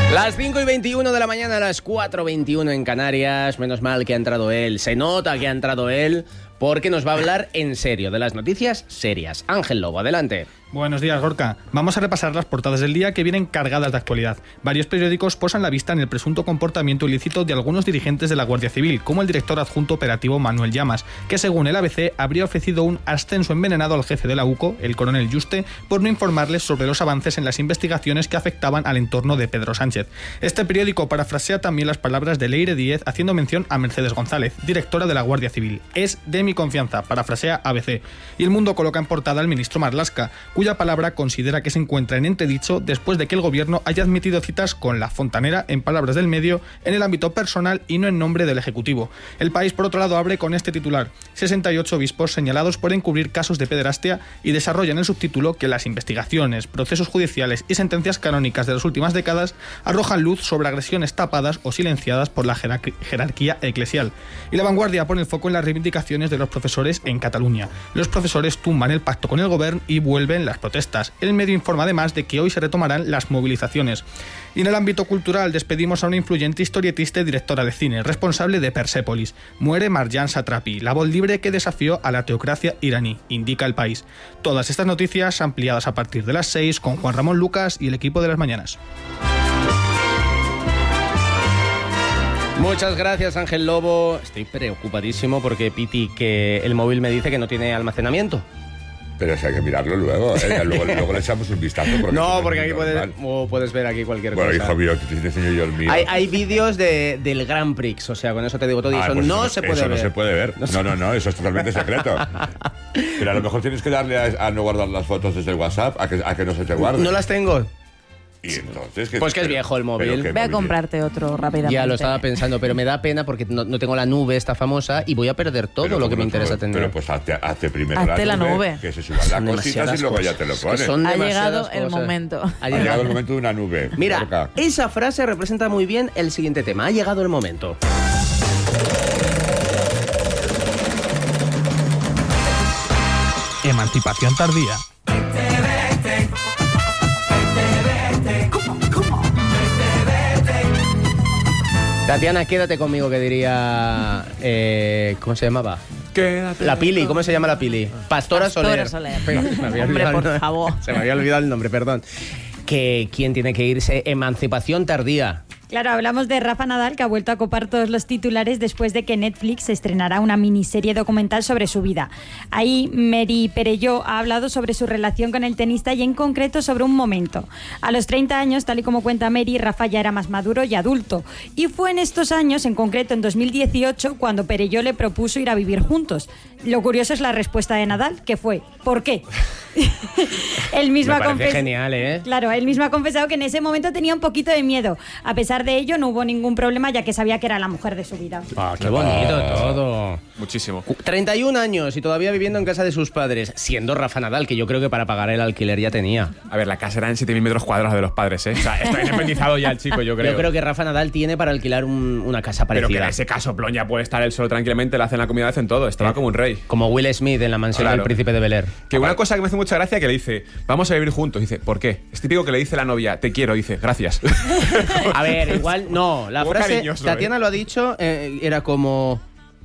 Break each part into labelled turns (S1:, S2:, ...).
S1: Las 5:21 de la mañana, a las 4:21 en Canarias. Menos mal que ha entrado él. Se nota que ha entrado él, porque nos va a hablar en serio de las noticias serias. Ángel Lobo, adelante.
S2: Buenos días, Gorka. Vamos a repasar las portadas del día que vienen cargadas de actualidad. Varios periódicos posan la vista en el presunto comportamiento ilícito de algunos dirigentes de la Guardia Civil, como el director adjunto operativo Manuel Llamas, que según el ABC habría ofrecido un ascenso envenenado al jefe de la UCO, el coronel Yuste, por no informarles sobre los avances en las investigaciones que afectaban al entorno de Pedro Sánchez. Este periódico parafrasea también las palabras de Leire Díez haciendo mención a Mercedes González, directora de la Guardia Civil. Es de mi confianza, parafrasea ABC. Y El Mundo coloca en portada al ministro Marlaska, cuya palabra considera que se encuentra en entredicho después de que el gobierno haya admitido citas con la fontanera, en palabras del medio, en el ámbito personal y no en nombre del Ejecutivo. El País, por otro lado, abre con este titular: 68 obispos señalados por encubrir casos de pederastia, y desarrolla en el subtítulo que las investigaciones, procesos judiciales y sentencias canónicas de las últimas décadas arrojan luz sobre agresiones tapadas o silenciadas por la jerarquía eclesial. Y La Vanguardia pone el foco en las reivindicaciones de los profesores en Cataluña. Los profesores tumban el pacto con el gobierno y vuelven las protestas. El medio informa además de que hoy se retomarán las movilizaciones. Y en el ámbito cultural despedimos a una influyente historietista y directora de cine, responsable de Persépolis. Muere Marjan Satrapi, la voz libre que desafió a la teocracia iraní, indica El País. Todas estas noticias ampliadas a partir de las 6 con Juan Ramón Lucas y el equipo de Las Mañanas.
S1: Muchas gracias, Ángel Lobo. Estoy preocupadísimo porque, Piti, que el móvil me dice que no tiene almacenamiento.
S3: Pero si hay que mirarlo luego, ¿eh? luego le echamos un vistazo.
S1: No, porque aquí puedes ver aquí cualquier cosa.
S3: Bueno, hijo mío, te enseño yo el mío.
S1: Hay vídeos del Grand Prix, o sea, con eso te digo todo, y eso
S3: pues
S1: no se puede ver.
S3: Eso no se puede ver. No, eso es totalmente secreto. Pero a lo mejor tienes que darle a no guardar las fotos desde el WhatsApp, a que no se te guarden.
S1: No las tengo.
S3: Y entonces,
S1: pues que es viejo el móvil.
S4: Ve a comprarte otro rápidamente.
S1: Ya lo estaba pensando, pero me da pena porque no tengo la nube esta famosa y voy a perder todo lo que me interesa tener.
S3: Pero pues hazte primero
S4: la nube,
S3: que se suban las cositas y luego ya te lo pones.
S4: Ha llegado el momento.
S3: Ha llegado el momento de una nube.
S1: Mira,
S3: Gorka.
S1: Esa frase representa muy bien el siguiente tema. Ha llegado el momento.
S2: Emancipación tardía.
S1: Tatiana, quédate conmigo, que diría... ¿cómo se llamaba? La Pili, ¿cómo se llama la Pili? Pastora Soler.
S4: Hombre, por favor.
S1: Se me había olvidado el nombre, perdón. ¿Quién tiene que irse? Emancipación tardía.
S5: Claro, hablamos de Rafa Nadal, que ha vuelto a copar todos los titulares después de que Netflix estrenará una miniserie documental sobre su vida. Ahí Mary Perelló ha hablado sobre su relación con el tenista y en concreto sobre un momento. A los 30 años, tal y como cuenta Mary, Rafa ya era más maduro y adulto. Y fue en estos años, en concreto en 2018, cuando Perelló le propuso ir a vivir juntos. Lo curioso es la respuesta de Nadal, que fue ¿por qué? Él mismo
S1: me parece genial, ¿eh?
S5: Claro, él mismo ha confesado que en ese momento tenía un poquito de miedo. A pesar de ello, no hubo ningún problema, ya que sabía que era la mujer de su vida.
S1: ¡Qué bonito todo!
S6: Muchísimo.
S1: 31 años y todavía viviendo en casa de sus padres, siendo Rafa Nadal, que yo creo que para pagar el alquiler ya tenía.
S6: A ver, la casa era en 7.000 metros cuadrados de los padres, ¿eh? O sea, está independizado ya el chico, yo creo.
S1: Yo creo que Rafa Nadal tiene para alquilar una casa parecida.
S6: Pero que en ese caso, Ploña puede estar él solo tranquilamente, le hacen la comida, hacen todo. Estaba como un rey.
S1: Como Will Smith en la mansión del Príncipe de Bel-Air.
S6: Que una cosa que me hace mucha gracia que le dice, vamos a vivir juntos. Dice, ¿por qué? Es típico que le dice la novia, te quiero. Dice, gracias.
S1: A ver, igual, no. La frase,
S6: cariñoso,
S1: Tatiana lo ha dicho, era como...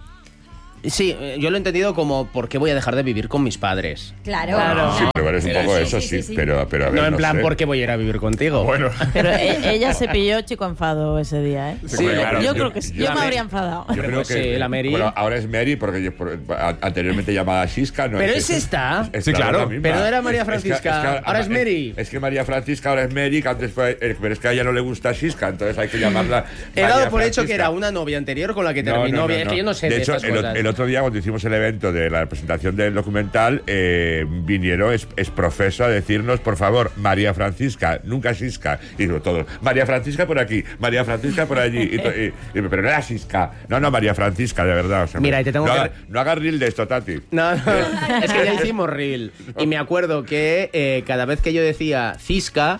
S1: Sí, yo lo he entendido como ¿por qué voy a dejar de vivir con mis padres?
S5: Claro.
S3: Sí, pero es un poco eso, sí. Pero a ver,
S1: no en plan, ¿por qué voy a ir a vivir contigo?
S6: Bueno.
S4: Pero ella se pilló chico enfado ese día, ¿eh?
S1: Sí,
S4: claro. Yo creo que sí. Yo me habría enfadado.
S3: Yo creo que
S1: sí, la Mary.
S3: Bueno, ahora es Mary, porque anteriormente llamada Siska. No
S1: pero
S3: es
S1: esta.
S6: Sí, claro.
S1: Pero no era María Francisca. Ahora es Mary.
S3: Es que María Francisca ahora es Mary, que antes fue, pero es que a ella no le gusta Siska, entonces hay que llamarla.
S1: He dado por hecho que era una novia anterior con la que terminó. Es que yo no sé de
S3: hecho,
S1: estas cosas.
S3: el otro día cuando hicimos el evento de la presentación del documental, vinieron es profeso a decirnos, por favor, María Francisca, nunca Siska. Y digo todos, María Francisca por aquí, María Francisca por allí. Pero no era Siska. No, María Francisca, de verdad. O sea,
S1: mira, y te tengo
S3: no hagas reel de esto, Tati.
S1: No, es que ya hicimos reel. Y me acuerdo que cada vez que yo decía Cisca,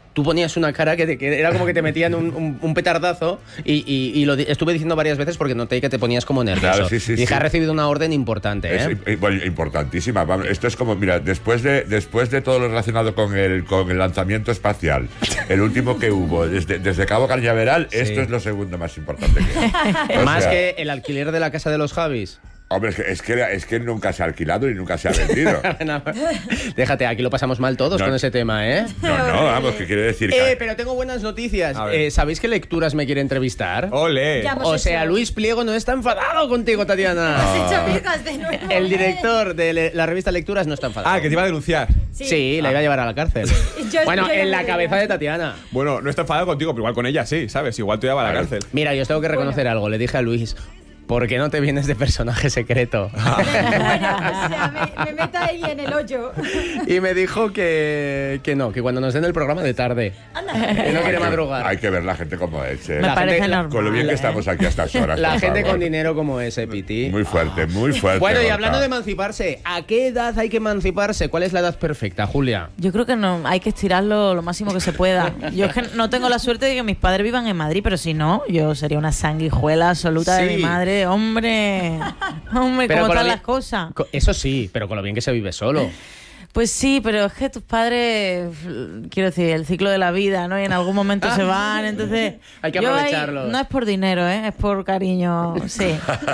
S1: tú ponías una cara que era como que te metían un petardazo y lo estuve diciendo varias veces porque noté que te ponías como nervioso.
S3: Claro, sí,
S1: y dije,
S3: sí.
S1: ha recibido una orden importante, ¿eh?
S3: Bueno, importantísima. Vamos, esto es como, mira, después de todo lo relacionado con el lanzamiento espacial, el último que hubo, desde Cabo Cañaveral, esto es lo segundo más importante que hay.
S1: Más que el alquiler de la casa de los Javis.
S3: Hombre, es que nunca se ha alquilado y nunca se ha vendido.
S1: No, déjate, aquí lo pasamos mal todos con ese tema, ¿eh?
S3: No, vamos, que quiere decir que...
S1: Pero tengo buenas noticias.
S6: A ver.
S1: ¿Sabéis que Lecturas me quiere entrevistar?
S6: ¡Ole!
S5: Ya.
S1: O sea, Luis Pliego no está enfadado contigo, Tatiana.
S5: Has hecho pijas de nuevo.
S1: El director de la revista Lecturas no está enfadado.
S6: Ah, que te iba a denunciar.
S1: Sí, la iba a llevar a la cárcel. Bueno,
S5: yo
S1: en
S5: no
S1: la
S5: me
S1: cabeza
S5: digas.
S1: de Tatiana.
S6: Bueno, no está enfadado contigo, pero igual con ella sí, ¿sabes? Igual te lleva a la cárcel.
S1: Mira, yo os tengo que reconocer algo. Le dije a Luis, ¿por qué no te vienes de personaje secreto?
S5: Bueno, o sea, me meto ahí en el hoyo.
S1: Y me dijo que no, que cuando nos den el programa de tarde. Que no quiere madrugar.
S3: Hay que ver la gente como es, ¿eh?
S4: Me
S1: La
S4: parece
S1: gente-
S4: normal.
S3: Con lo bien que estamos aquí a estas horas.
S1: La
S3: por
S1: gente
S3: favor.
S1: con dinero como ese, Piti.
S3: Muy fuerte, muy fuerte.
S1: Bueno, y
S3: Gorka.
S1: hablando de emanciparse, ¿a qué edad hay que emanciparse? ¿Cuál es la edad perfecta, Julia?
S4: Yo creo que no, hay que estirarlo lo máximo que se pueda. Yo es que no tengo la suerte de que mis padres vivan en Madrid, pero si no, yo sería una sanguijuela absoluta de
S1: Sí.
S4: mi madre. Hombre, hombre,
S1: Pero
S4: ¿cómo
S1: con lo
S4: están
S1: bien-
S4: las cosas?
S1: Eso sí, pero con lo bien que se vive solo.
S4: Pues sí, pero es que tus padres, quiero decir, el ciclo de la vida, ¿no? Y en algún momento se van, entonces...
S1: Hay que
S4: yo ahí-
S1: aprovecharlos.
S4: no es por dinero, ¿eh? Es por cariño, sí.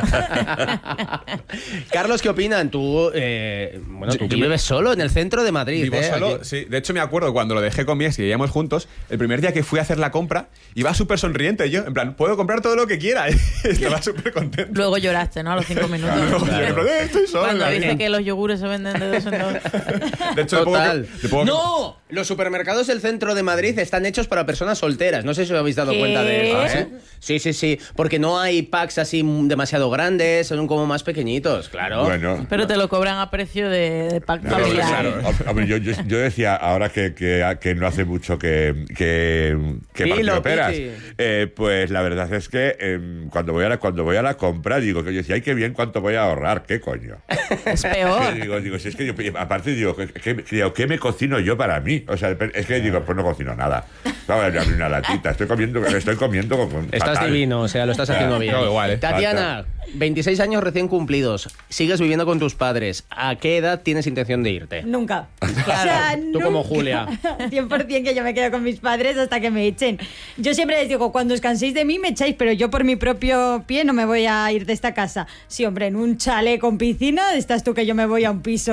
S1: Carlos, ¿qué opinan? Tú, tú vives solo en el centro de Madrid.
S6: Vivo solo,
S1: Aquí.
S6: sí. De hecho, me acuerdo cuando lo dejé con mi ex y vivíamos juntos, el primer día que fui a hacer la compra, iba súper sonriente yo, en plan, puedo comprar todo lo que quiera. Estaba súper contento.
S4: Luego lloraste, ¿no? A los 5 minutos.
S6: Luego yo, en plan, estoy solo.
S4: Cuando dice que los yogures se venden de dos en dos.
S6: De hecho,
S1: Total.
S6: le pongo que-
S1: ¡No! Los supermercados del centro de Madrid están hechos para personas solteras. No sé si os habéis dado
S4: ¿Qué?
S1: cuenta de eso, ¿eh? Sí. Porque no hay packs así demasiado grandes, son como más pequeñitos, claro.
S3: Bueno.
S4: Pero te lo cobran a precio de pack
S3: Claro,
S4: familiar.
S3: claro. Hombre, yo decía ahora que no hace mucho que
S1: Dilo,
S3: operas.
S1: Piti.
S3: Pues la verdad es que cuando voy a la compra digo que yo decía, ay, qué bien, cuánto voy a ahorrar, qué coño.
S4: Es peor.
S3: Digo, si es que yo, aparte digo, ¿qué me cocino yo para mí? O sea, es que digo, pues no cocino nada. Vamos a abrir una latita, estoy comiendo con
S1: Estás
S3: fatal.
S1: divino, o sea, lo estás haciendo bien.
S6: no, igual, ¿eh?
S1: Tatiana, 26 años recién cumplidos, sigues viviendo con tus padres. ¿A qué edad tienes intención de irte?
S5: Nunca.
S4: Claro.
S5: O sea,
S1: Tú como
S5: nunca.
S1: Julia.
S5: 100% que yo me quedo con mis padres hasta que me echen. Yo siempre les digo, cuando os canséis de mí me echáis, pero yo por mi propio pie no me voy a ir de esta casa. Sí, hombre, en un chalet con piscina, estás tú que yo me voy a un piso.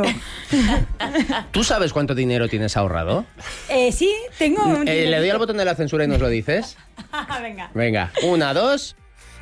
S1: ¿Tú sabes cuánto dinero tienes ahorrado?
S5: Sí, tengo un...
S1: Le doy al botón de la censura y nos lo dices.
S5: Venga.
S1: Venga, 1, 2.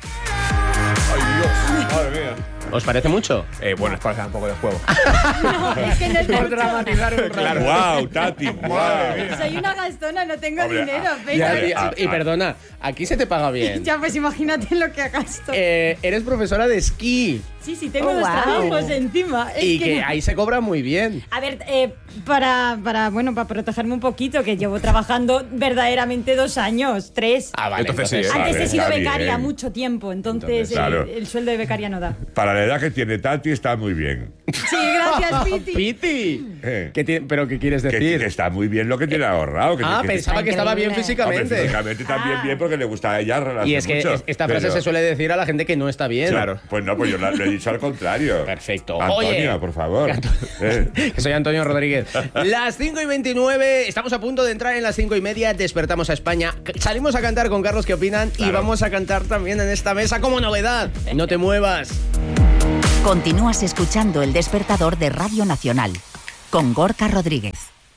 S6: Ay, Dios, madre mía.
S1: ¿Os parece mucho?
S6: Bueno, es para hacer un poco de juego.
S5: No, es que no es mucho.
S1: dramatizar un rato.
S3: Wow, Tati, wow.
S5: Soy una gastona, no tengo
S3: Hombre,
S5: dinero.
S1: Ya,
S5: Venga.
S1: y perdona, aquí se te paga bien.
S5: Ya, pues imagínate lo que gasto.
S1: Eres profesora de esquí
S5: Sí, tengo
S4: Oh,
S5: dos
S4: wow.
S5: trabajos encima. Es
S1: y
S5: que
S1: que
S5: no.
S1: ahí se cobra muy bien.
S5: A ver, para protegerme un poquito, que llevo trabajando verdaderamente 2 años, 3.
S1: Ah, vale.
S6: Entonces sí,
S5: Antes
S3: vale,
S5: he sido
S3: está
S5: becaria
S3: bien.
S5: mucho tiempo, entonces
S3: Claro.
S5: el sueldo de becaria no da.
S3: Para la edad que tiene Tati está muy bien.
S5: Sí, gracias, Piti.
S1: Piti.
S3: Eh.
S1: ¿Pero qué quieres
S3: Que
S1: decir?
S3: está muy bien lo que tiene ahorrado.
S1: Pensaba que estaba bien
S4: Increíble.
S1: físicamente.
S3: Físicamente también bien porque le gusta a ella relajarse
S1: Y es que
S3: mucho,
S1: esta frase
S3: pero-
S1: se suele decir a la gente que no está bien.
S6: Claro.
S3: Pues no, pues yo lo he dicho al contrario.
S1: Perfecto.
S3: Antonia,
S1: Oye.
S3: por favor.
S1: Que soy Antonio Rodríguez. Las 5:29, estamos a punto de entrar en las 5:30, despertamos a España. Salimos a cantar con Carlos, ¿qué opinan? Y
S3: Claro.
S1: vamos a cantar también en esta mesa como novedad. No te muevas.
S7: Continúas escuchando El Despertador de Radio Nacional con Gorka Rodríguez.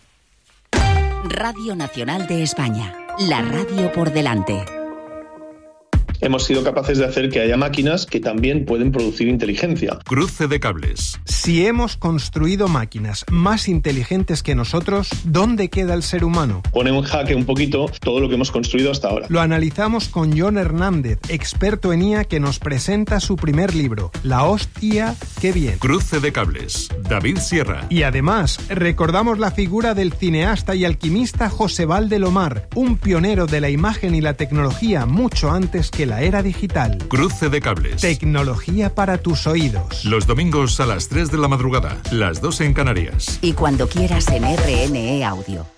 S7: Radio Nacional de España, la radio por delante.
S8: Hemos sido capaces de hacer que haya máquinas que también pueden producir inteligencia.
S9: Cruce de cables.
S10: Si hemos construido máquinas más inteligentes que nosotros, ¿dónde queda el ser humano?
S8: Pone en jaque un poquito todo lo que hemos construido hasta ahora.
S10: Lo analizamos con John Hernández, experto en IA, que nos presenta su primer libro, La hostia, qué bien.
S9: Cruce de cables. David Sierra.
S10: Y además, recordamos la figura del cineasta y alquimista José Valdelomar, un pionero de la imagen y la tecnología mucho antes que la era digital.
S9: Cruce de cables.
S10: Tecnología para tus oídos.
S9: Los domingos a las 3 de la madrugada, las 2 en Canarias.
S7: Y cuando quieras en RNE Audio.